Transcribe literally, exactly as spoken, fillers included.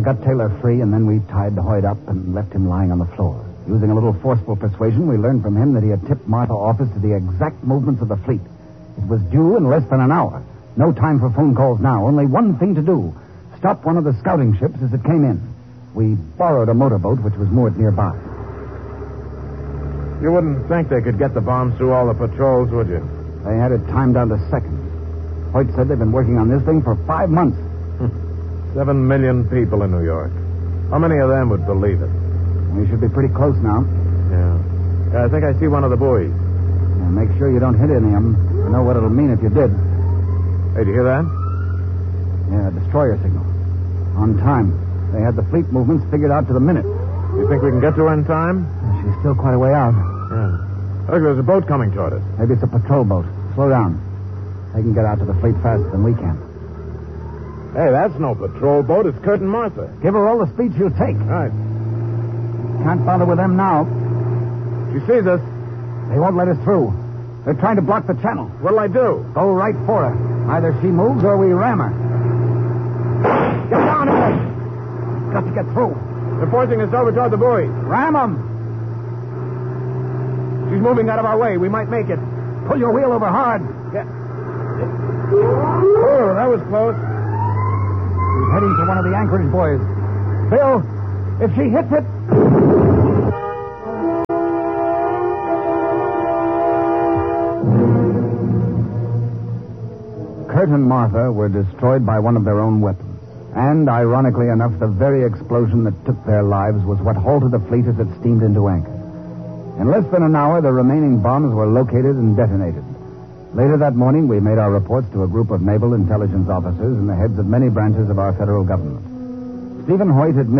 I got Taylor free, and then we tied Hoyt up and left him lying on the floor. Using a little forceful persuasion, we learned from him that he had tipped Martha off as to the exact movements of the fleet. It was due in less than an hour. No time for phone calls now. Only one thing to do. Stop one of the scouting ships as it came in. We borrowed a motorboat which was moored nearby. You wouldn't think they could get the bombs through all the patrols, would you? They had it timed down to seconds. Hoyt said they've been working on this thing for five months. Seven million people in New York. How many of them would believe it? We should be pretty close now. Yeah. yeah I think I see one of the buoys. Yeah, make sure you don't hit any of them. You know what it'll mean if you did. Hey, do you hear that? Yeah, destroyer signal. On time. They had the fleet movements figured out to the minute. You think we can get to her in time? She's still quite a way out. Yeah. Look, there's a boat coming toward us. Maybe it's a patrol boat. Slow down. They can get out to the fleet faster than we can. Hey, that's no patrol boat. It's Kurt and Martha. Give her all the speed she'll take. Right. Can't bother with them now. She sees us. They won't let us through. They're trying to block the channel. What'll I do? Go right for her. Either she moves or we ram her. Get down here. Got to get through. They're forcing us over toward the buoy. Ram them. She's moving out of our way. We might make it. Pull your wheel over hard. Yeah. Oh, that was close. She's heading to one of the anchorage buoys. Bill, if she hits it... Kurt and Martha were destroyed by one of their own weapons. And, ironically enough, the very explosion that took their lives was what halted the fleet as it steamed into anchor. In less than an hour, the remaining bombs were located and detonated. Later that morning, we made our reports to a group of naval intelligence officers and the heads of many branches of our federal government. Stephen Hoyt admitted